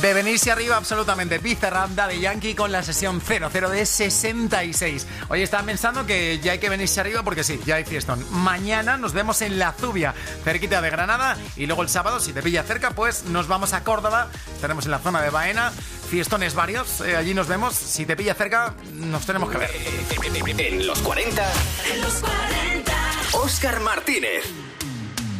De venirse arriba absolutamente. Bizarrap, Daddy Yankee con la sesión 00 de 66. Hoy estaba pensando que ya hay que venirse arriba porque sí, ya hay fiestón. Mañana nos vemos en La Zubia, cerquita de Granada. Y luego el sábado, si te pilla cerca, pues nos vamos a Córdoba. Estaremos en la zona de Baena. Fiestones varios. Allí nos vemos. Si te pilla cerca, nos tenemos que ver. En los 40. En los 40. Óscar Martínez.